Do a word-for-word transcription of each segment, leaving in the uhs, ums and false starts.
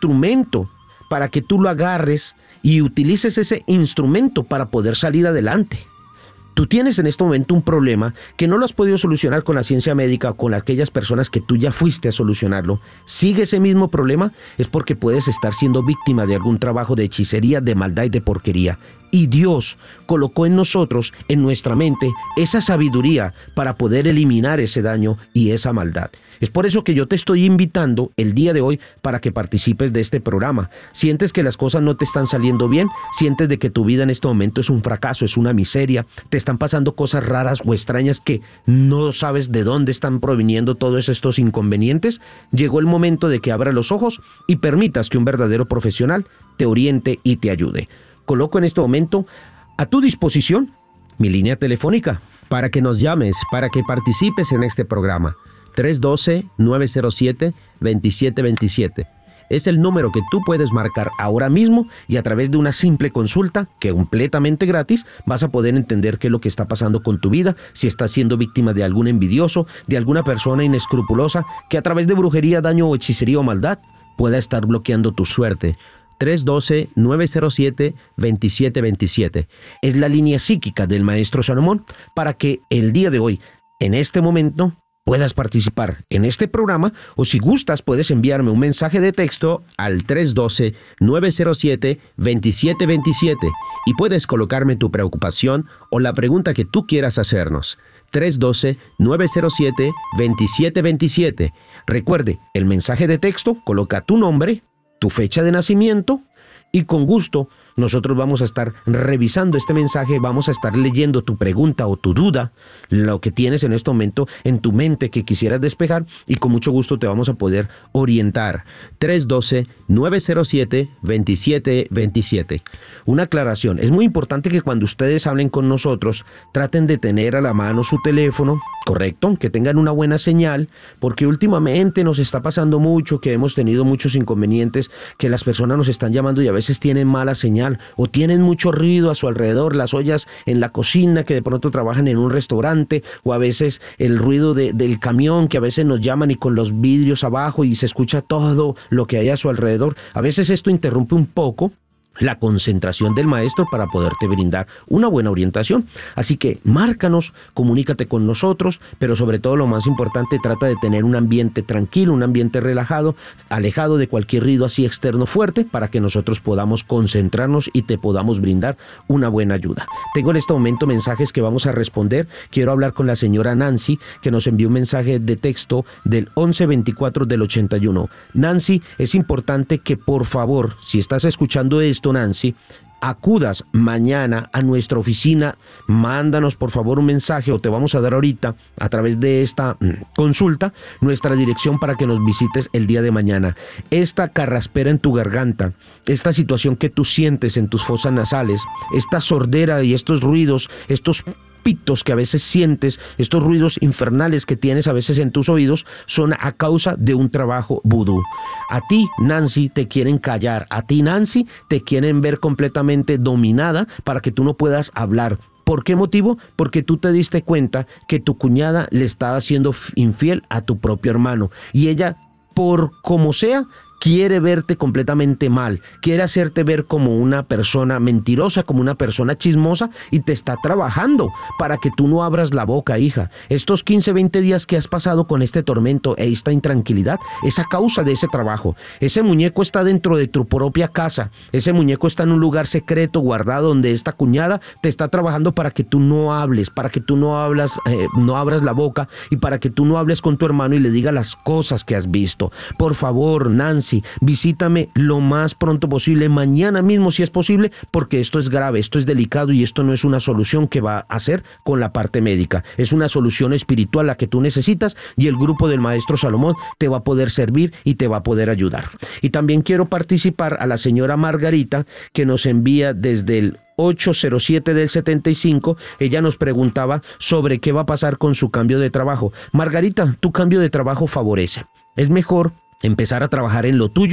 instrumento para que tú lo agarres y utilices ese instrumento para poder salir adelante. Tú tienes en este momento un problema que no lo has podido solucionar con la ciencia médica o con aquellas personas que tú ya fuiste a solucionarlo. Sigue ese mismo problema, es porque puedes estar siendo víctima de algún trabajo de hechicería, de maldad y de porquería. Y Dios colocó en nosotros, en nuestra mente, esa sabiduría para poder eliminar ese daño y esa maldad. Es por eso que yo te estoy invitando el día de hoy para que participes de este programa. Sientes que las cosas no te están saliendo bien, sientes de que tu vida en este momento es un fracaso, es una miseria, te están pasando cosas raras o extrañas que no sabes de dónde están proviniendo todos estos inconvenientes. Llegó el momento de que abras los ojos y permitas que un verdadero profesional te oriente y te ayude. Coloco en este momento a tu disposición mi línea telefónica para que nos llames, para que participes en este programa. tres uno dos, nueve cero siete, dos siete dos siete. Es el número que tú puedes marcar ahora mismo y a través de una simple consulta, que es completamente gratis, vas a poder entender qué es lo que está pasando con tu vida, si estás siendo víctima de algún envidioso, de alguna persona inescrupulosa que a través de brujería, daño o hechicería o maldad pueda estar bloqueando tu suerte. tres uno dos, nueve cero siete, dos siete dos siete. Es la línea psíquica del maestro Salomón para que el día de hoy, en este momento, puedas participar en este programa, o si gustas puedes enviarme un mensaje de texto al tres uno dos, nueve cero siete, dos siete dos siete y puedes colocarme tu preocupación o la pregunta que tú quieras hacernos. tres uno dos, nueve cero siete, dos siete dos siete. Recuerde, el mensaje de texto coloca tu nombre, tu fecha de nacimiento y con gusto nosotros vamos a estar revisando este mensaje, vamos a estar leyendo tu pregunta o tu duda, lo que tienes en este momento en tu mente que quisieras despejar y con mucho gusto te vamos a poder orientar. tres uno dos, nueve cero siete, dos siete dos siete. Una aclaración, es muy importante que cuando ustedes hablen con nosotros traten de tener a la mano su teléfono, correcto, que tengan una buena señal, porque últimamente nos está pasando mucho que hemos tenido muchos inconvenientes, que las personas nos están llamando y a veces tienen mala señal o tienen mucho ruido a su alrededor, las ollas en la cocina que de pronto trabajan en un restaurante, o a veces el ruido de, del camión que a veces nos llaman y con los vidrios abajo y se escucha todo lo que hay a su alrededor. A veces esto interrumpe un poco la concentración del maestro para poderte brindar una buena orientación. Así que márcanos, comunícate con nosotros, pero sobre todo lo más importante, trata de tener un ambiente tranquilo, un ambiente relajado, alejado de cualquier ruido así externo fuerte para que nosotros podamos concentrarnos y te podamos brindar una buena ayuda. Tengo en este momento mensajes que vamos a responder. Quiero hablar con la señora Nancy, que nos envió un mensaje de texto del once veinticuatro del ochenta y uno. Nancy, es importante que por favor, si estás escuchando esto, Nancy, acudas mañana a nuestra oficina, mándanos por favor un mensaje o te vamos a dar ahorita a través de esta consulta nuestra dirección para que nos visites el día de mañana. Esta carraspera en tu garganta, esta situación que tú sientes en tus fosas nasales, esta sordera y estos ruidos, estos pitos que a veces sientes, estos ruidos infernales que tienes a veces en tus oídos, son a causa de un trabajo vudú. A ti, Nancy, te quieren callar, a ti, Nancy, te quieren ver completamente dominada para que tú no puedas hablar. ¿Por qué motivo? Porque tú te diste cuenta que tu cuñada le estaba siendo infiel a tu propio hermano y ella, por como sea, quiere verte completamente mal, quiere hacerte ver como una persona mentirosa, como una persona chismosa y te está trabajando para que tú no abras la boca, hija. Estos quince, veinte días que has pasado con este tormento e esta intranquilidad es a causa de ese trabajo. Ese muñeco está dentro de tu propia casa, ese muñeco está en un lugar secreto guardado donde esta cuñada te está trabajando para que tú no hables, para que tú no hablas, eh, no abras la boca y para que tú no hables con tu hermano y le digas las cosas que has visto. Por favor, Nancy, visítame lo más pronto posible, mañana mismo si es posible, porque esto es grave, esto es delicado y esto no es una solución que va a hacer con la parte médica, es una solución espiritual la que tú necesitas y el grupo del maestro Salomón te va a poder servir y te va a poder ayudar. Y también quiero participar a la señora Margarita, que nos envía desde el ocho cero siete del setenta y cinco, ella nos preguntaba sobre qué va a pasar con su cambio de trabajo. Margarita, tu cambio de trabajo favorece. Es mejor empezar a trabajar en lo tuyo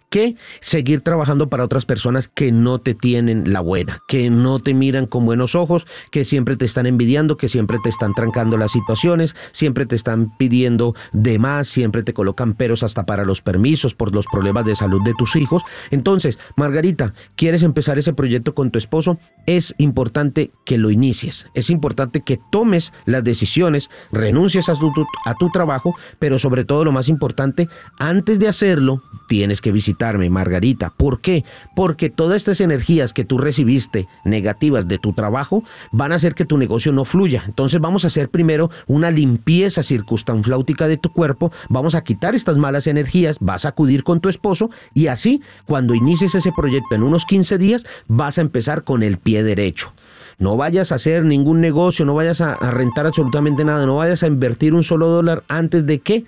que seguir trabajando para otras personas que no te tienen la buena, que no te miran con buenos ojos, que siempre te están envidiando, que siempre te están trancando las situaciones, siempre te están pidiendo de más, siempre te colocan peros hasta para los permisos por los problemas de salud de tus hijos. Entonces, Margarita, ¿quieres empezar ese proyecto con tu esposo? Es importante que lo inicies, es importante que tomes las decisiones, renuncies a tu, a tu trabajo, pero sobre todo lo más importante, antes de hacerlo, tienes que visitar Margarita. ¿Por qué? Porque todas estas energías que tú recibiste negativas de tu trabajo van a hacer que tu negocio no fluya. Entonces vamos a hacer primero una limpieza circunfláutica de tu cuerpo, vamos a quitar estas malas energías, vas a acudir con tu esposo y así cuando inicies ese proyecto en unos quince días vas a empezar con el pie derecho. No vayas a hacer ningún negocio, no vayas a, a rentar absolutamente nada, no vayas a invertir un solo dólar antes de que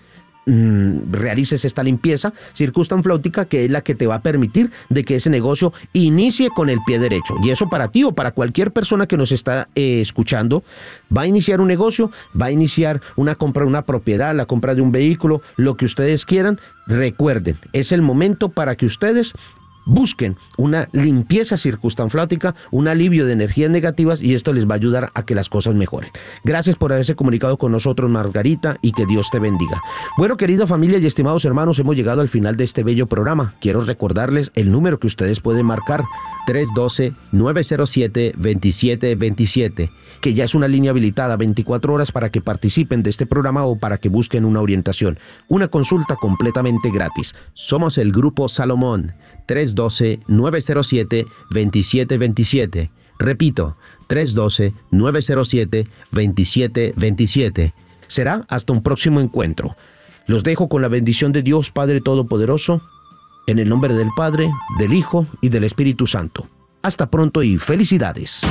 realices esta limpieza circunfláutica, que es la que te va a permitir de que ese negocio inicie con el pie derecho. Y eso para ti o para cualquier persona que nos está eh, escuchando, va a iniciar un negocio, va a iniciar una compra de una propiedad, la compra de un vehículo, lo que ustedes quieran. Recuerden, es el momento para que ustedes busquen una limpieza circunfláutica, un alivio de energías negativas, y esto les va a ayudar a que las cosas mejoren. Gracias por haberse comunicado con nosotros, Margarita, y que Dios te bendiga. Bueno, querida familia y estimados hermanos, hemos llegado al final de este bello programa. Quiero recordarles el número que ustedes pueden marcar, tres uno dos, nueve cero siete, dos siete dos siete, que ya es una línea habilitada veinticuatro horas para que participen de este programa o para que busquen una orientación. Una consulta completamente gratis. Somos el Grupo Salomón, tres uno dos, nueve cero siete, dos siete dos siete. Repito, tres uno dos, nueve cero siete, dos siete dos siete. Será hasta un próximo encuentro. Los dejo con la bendición de Dios Padre Todopoderoso, en el nombre del Padre, del Hijo y del Espíritu Santo. Hasta pronto y felicidades.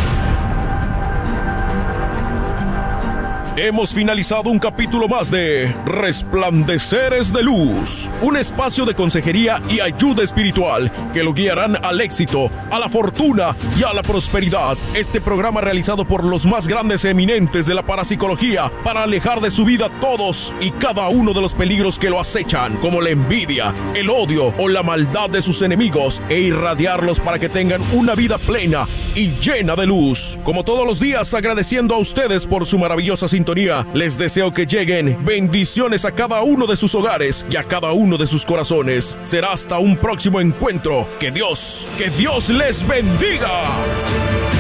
Hemos finalizado un capítulo más de Resplandeceres de Luz, un espacio de consejería y ayuda espiritual que lo guiarán al éxito, a la fortuna y a la prosperidad. Este programa realizado por los más grandes eminentes de la parapsicología para alejar de su vida todos y cada uno de los peligros que lo acechan, como la envidia, el odio o la maldad de sus enemigos, e irradiarlos para que tengan una vida plena y llena de luz. Como todos los días, agradeciendo a ustedes por su maravillosa sintonía, les deseo que lleguen bendiciones a cada uno de sus hogares y a cada uno de sus corazones. Será hasta un próximo encuentro. Que Dios, que Dios les bendiga.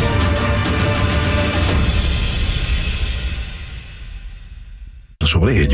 Sobre ello.